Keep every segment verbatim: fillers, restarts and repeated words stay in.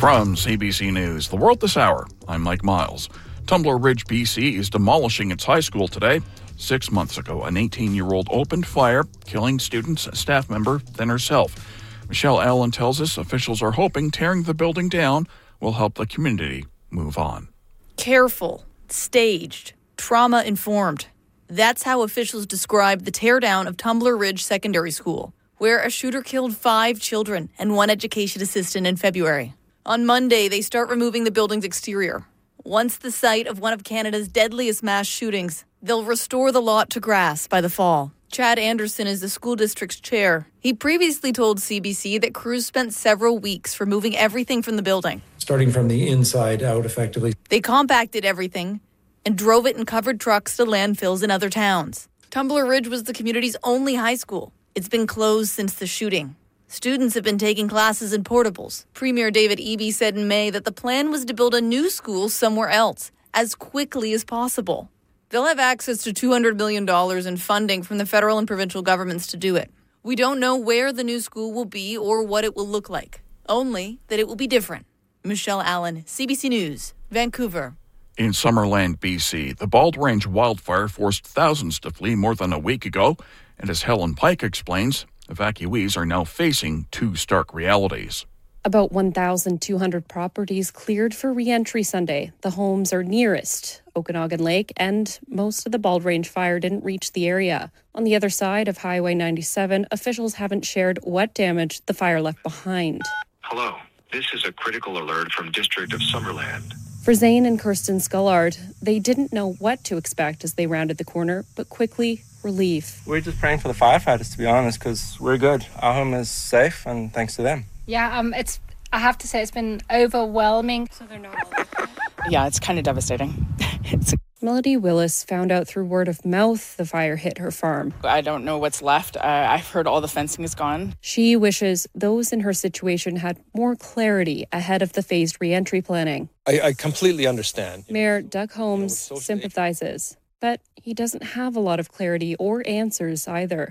From C B C News, The World This Hour, I'm Mike Miles. Tumbler Ridge, B C is demolishing its high school today. Six months ago, an eighteen-year-old opened fire, killing students, a staff member, then herself. Michelle Allen tells us officials are hoping tearing the building down will help the community move on. Careful, staged, trauma-informed. That's how officials describe the teardown of Tumbler Ridge Secondary School, where a shooter killed five children and one education assistant in February. On Monday, they start removing the building's exterior. Once the site of one of Canada's deadliest mass shootings, they'll restore the lot to grass by the fall. Chad Anderson is the school district's chair. He previously told C B C that crews spent several weeks removing everything from the building. Starting from the inside out, effectively. They compacted everything and drove it in covered trucks to landfills in other towns. Tumbler Ridge was the community's only high school. It's been closed since the shooting. Students have been taking classes in portables. Premier David Eby said in May that the plan was to build a new school somewhere else as quickly as possible. They'll have access to two hundred million dollars in funding from the federal and provincial governments to do it. We don't know where the new school will be or what it will look like, only that it will be different. Michelle Allen, C B C News, Vancouver. In Summerland, B C, the Bald Range wildfire forced thousands to flee more than a week ago, and as Helen Pike explains, evacuees are now facing two stark realities. About one thousand two hundred properties cleared for re-entry Sunday. The homes are nearest Okanagan Lake, and most of the Bald Range fire didn't reach the area. On the other side of Highway ninety-seven, officials haven't shared what damage the fire left behind. Hello, this is a critical alert from District of Summerland. For Zane and Kirsten Scullard, they didn't know what to expect as they rounded the corner, but quickly, relief. We're just praying for the firefighters, to be honest, because we're good. Our home is safe, and thanks to them. Yeah, um, it's. I have to say it's been overwhelming. So they're not all Yeah, it's kind of devastating. it's Melody Willis found out through word of mouth the fire hit her farm. I don't know what's left. Uh, I've heard all the fencing is gone. She wishes those in her situation had more clarity ahead of the phased re-entry planning. I, I completely understand. Mayor Doug Holmes you know, sympathizes, but he doesn't have a lot of clarity or answers either.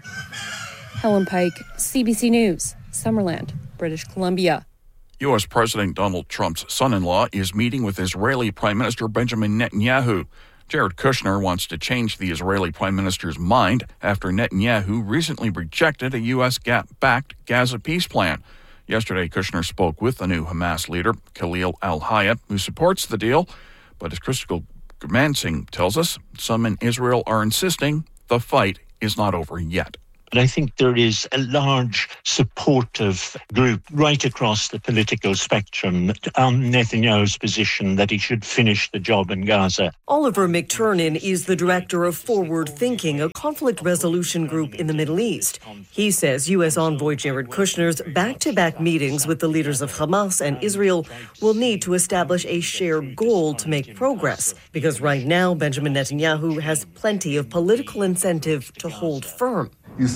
Helen Pike, C B C News, Summerland, British Columbia. U S. President Donald Trump's son-in-law is meeting with Israeli Prime Minister Benjamin Netanyahu. Jared Kushner wants to change the Israeli Prime Minister's mind after Netanyahu recently rejected a U S-backed Gaza peace plan. Yesterday, Kushner spoke with the new Hamas leader, Khalil al-Hayat, who supports the deal. But as Crystal Mansing tells us, some in Israel are insisting the fight is not over yet. But I think there is a large supportive group right across the political spectrum on Netanyahu's position that he should finish the job in Gaza. Oliver McTurnan is the director of Forward Thinking, a conflict resolution group in the Middle East. He says U S envoy Jared Kushner's back-to-back meetings with the leaders of Hamas and Israel will need to establish a shared goal to make progress, because right now Benjamin Netanyahu has plenty of political incentive to hold firm.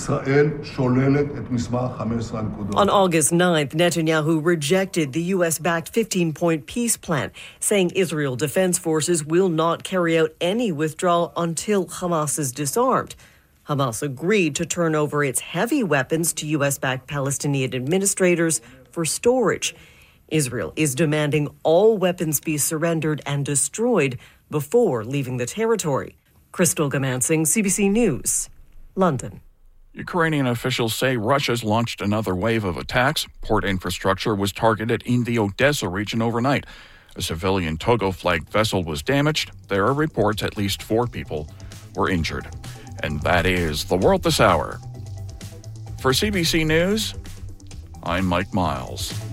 On August ninth, Netanyahu rejected the U S-backed fifteen-point peace plan, saying Israel Defense Forces will not carry out any withdrawal until Hamas is disarmed. Hamas agreed to turn over its heavy weapons to U S-backed Palestinian administrators for storage. Israel is demanding all weapons be surrendered and destroyed before leaving the territory. Crystal Gamansing, C B C News, London. Ukrainian officials say Russia's launched another wave of attacks. Port infrastructure was targeted in the Odessa region overnight. A civilian Togo-flagged vessel was damaged. There are reports at least four people were injured. And that is The World This Hour. For C B C News, I'm Mike Miles.